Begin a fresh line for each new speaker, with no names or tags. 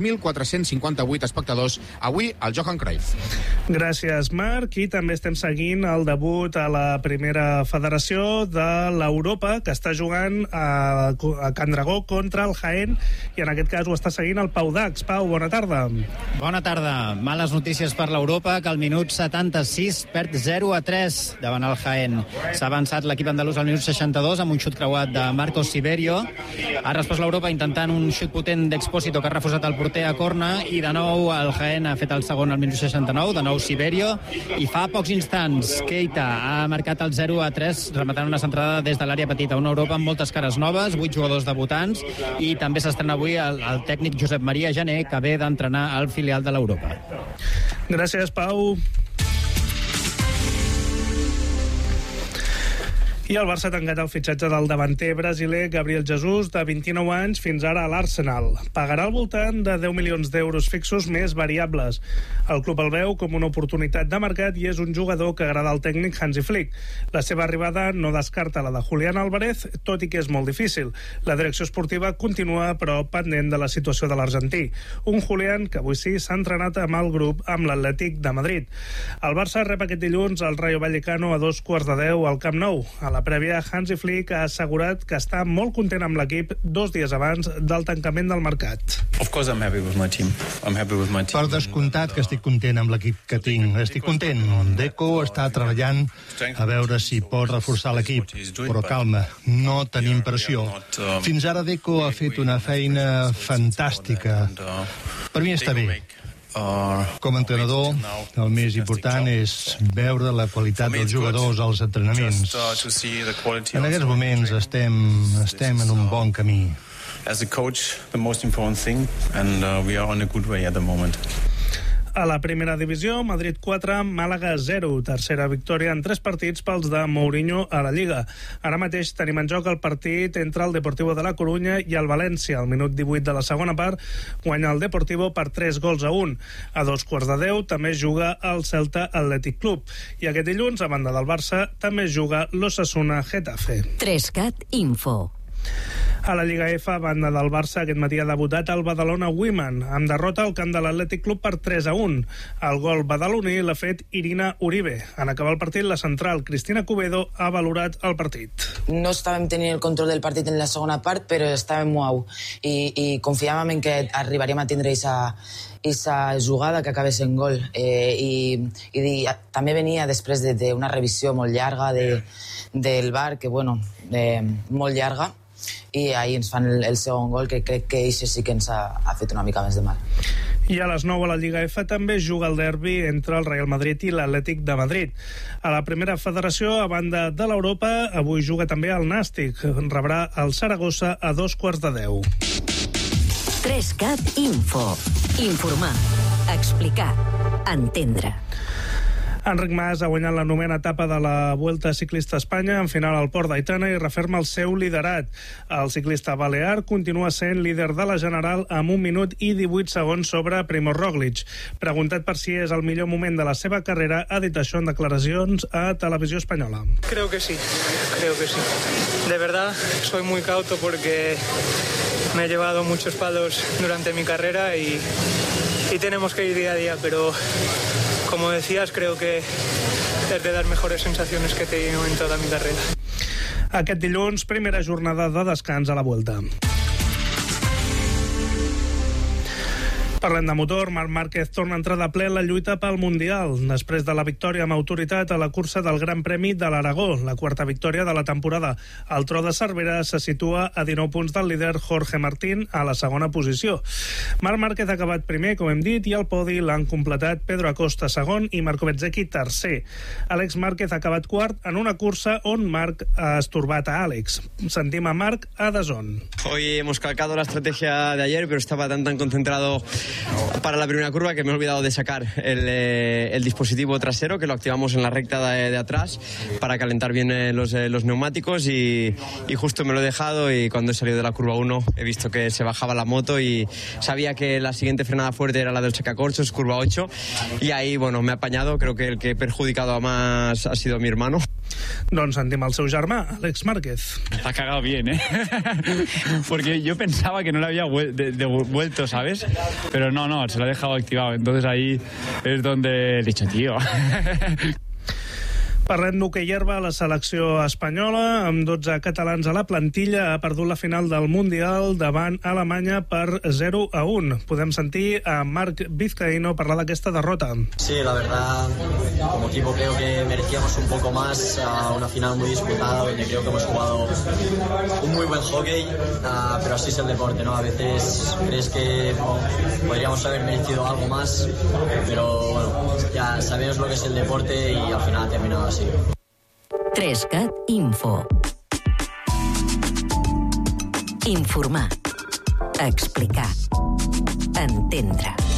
3.458 espectadors avui al Johan Cruyff.
Gràcies, Marc. I també estem seguint el debut a la primera federació de l'Europa, que està jugant a Can Dragó contra el Jaén, i en aquest cas ho està seguint el Pau Dax. Pau, bona tarda.
Bona tarda. Males notícies per l'Europa, que al minut 76 perd 0-3 davant el Jaén. S'ha avançat l'equip andalús al minut 62 amb un xut creuat de Marcos Siberio. Ha respost l'Europa intentant un xut potent d'Expósito, que ha refusat el porter a corna, i de nou el Jaén ha fet el segon al minut 69, de nou Siberio, i fa pocs instants Keita ha marcat el 0-3 rematant una centrada des de l'àrea petita. Una Europa amb moltes cares noves, 8 jugadors debutants, i també s'estrena avui el tècnic Josep Maria Jané, que ve d'entrenar al filial de l'Europa.
Gràcies, Pau. I el Barça ha tancat el fitxatge del davanter brasiler Gabriel Jesus, de 29 anys, fins ara a l'Arsenal. Pagarà al voltant de 10 milions d'euros fixos més variables. El club el veu com una oportunitat de mercat i és un jugador que agrada al tècnic Hansi Flick. La seva arribada no descarta la de Julián Álvarez, tot i que és molt difícil. La direcció esportiva continua, però, pendent de la situació de l'argentí. Un Julián que avui sí s'ha entrenat amb el grup amb l'Atlètic de Madrid. El Barça rep aquest dilluns el Rayo Vallecano a 2:15 al Camp Nou. A la prèvia, Hansi Flick ha assegurat que està molt content amb l'equip 2 dies abans del tancament del mercat.
Per descomptat que estic content amb l'equip que tinc. Estic content. Deco està treballant a veure si pot reforçar l'equip. Però calma, no tenim pressió. Fins ara Deco ha fet una feina fantàstica. Per mi està bé. Com a entrenador, el més important és veure la qualitat dels jugadors als entrenaments. En aquests moments estem en un bon camí.
As a coach, the most important thing, and we are on a good way at the moment.
A la primera divisió, Madrid 4, Màlaga 0, tercera victòria en 3 partits pels de Mourinho a la Lliga. Ara mateix tenim en joc el partit entre el Deportivo de la Corunya i el València. Al minut 18 de la segona part guanya el Deportivo per 3-1. A 2:15 també juga el Celta Athletic Club. I aquest dilluns, a banda del Barça, també juga l'Osasuna Getafe.
3CAT Info.
A la Lliga F, a banda del Barça, aquest matí ha debutat el Badalona Women, amb derrota al camp de l'Atlètic Club per 3-1. El gol badaloní l'ha fet Irina Uribe. En acabar el partit, la central Cristina Cubedo ha valorat el partit.
No estàvem tenint el control del partit en la segona part, però estàvem molt i confiàvem en que arribaríem a tindre aquesta jugada que acabés en gol. I també venia després d'una revisió molt llarga del VAR, que molt llarga, i ahir ens fan el segon gol, que crec que això sí que ens ha fet una mica més de mal.
I a les 9 a la Lliga F també juga el derbi entre el Real Madrid i l'Atlètic de Madrid. A la primera federació, a banda de l'Europa, avui juga també el Nàstic. Rebrà el Saragossa a 2:15.
3CAT Info. Informar, explicar, entendre.
Enric Mas ha guanyat la novena etapa de la Vuelta Ciclista a Espanya en final al Port d'Aitana i referma el seu liderat. El ciclista balear continua sent líder de la general amb 1 minut i 18 segons sobre Primož Roglič. Preguntat per si és el millor moment de la seva carrera, ha dit això en declaracions a Televisió Espanyola.
Creo que sí. De verdad, soy muy cauto porque me he llevado muchos palos durante mi carrera y tenemos que ir día a día, pero como decías, creo que es de las mejores sensaciones que he tenido en toda mi carrera.
Aquest dilluns, primera jornada de descans a la Vuelta. Parlem de motor. Marc Márquez torna a entrar de ple en la lluita pel Mundial, després de la victòria amb autoritat a la cursa del Gran Premi de l'Aragó, la quarta victòria de la temporada. El tro de Cervera se situa a 19 punts del líder Jorge Martín a la segona posició. Marc Márquez ha acabat primer, com hem dit, i al podi l'han completat Pedro Acosta segon i Marco Bezzecchi tercer. Àlex Márquez ha acabat quart en una cursa on Marc ha estorbat a Àlex. Sentim a Marc a DAZN.
Hoy hemos calcado la estrategia de ayer, pero estaba tan concentrado para la primera curva que me he olvidado de sacar el dispositivo trasero, que lo activamos en la recta de atrás para calentar bien los neumáticos, y justo me lo he dejado, y cuando he salido de la curva 1 he visto que se bajaba la moto y sabía que la siguiente frenada fuerte era la del sacacorchos, curva 8, y ahí me he apañado. Creo que el que he perjudicado a más ha sido mi hermano.
Doncs sentim el seu germà, Àlex Márquez.
Ha cagado bien, porque yo pensaba que no le había devuelto, ¿sabes? Pero no, se lo ha dejado activado. Entonces ahí es donde he dicho, tío.
Parlem d'hoquei herba, la selecció espanyola, amb 12 catalans a la plantilla, ha perdut la final del Mundial davant Alemanya per 0-1. Podem sentir a Marc Vizcaíno parlar d'aquesta derrota.
Sí, la verdad, como equipo creo que merecíamos un poco más, una final muy disputada, donde creo que hemos jugado un muy buen hockey, pero así es el deporte, ¿no? A veces crees que podríamos haber merecido algo más, pero bueno, ya sabemos lo que es el deporte y al final ha terminado así.
3CAT Info. Informar. Explicar. Entendre.